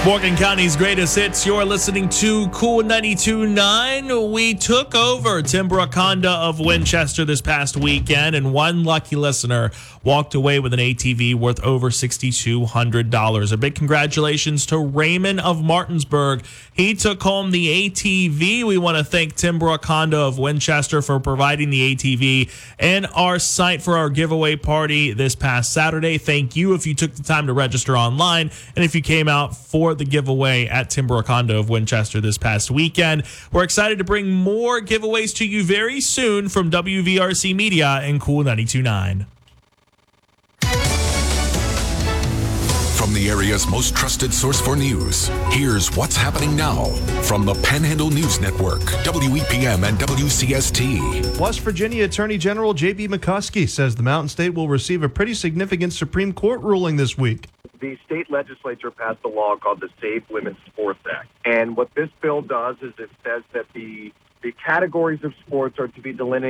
Morgan County's greatest hits. You're listening to Cool 92.9. We took over Timbrook Honda of Winchester this past weekend, and one lucky listener walked away with an ATV worth over $6,200. A big congratulations to Raymond of Martinsburg. He took home the ATV. We want to thank Timbrook Honda of Winchester for providing the ATV and our site for our giveaway party this past Saturday. Thank you if you took the time to register online and if you came out for the giveaway at Timbrook Honda of Winchester this past weekend. We're excited to bring more giveaways to you very soon from WVRC Media and Cool 92.9. From the area's most trusted source for news, here's what's happening now from the Panhandle News Network, WEPM and WCST. West Virginia Attorney General J.B. McCuskey says the Mountain State will receive a pretty significant Supreme Court ruling this week. The state legislature passed a law called the Save Women's Sports Act. And what this bill does is it says that the categories of sports are to be delineated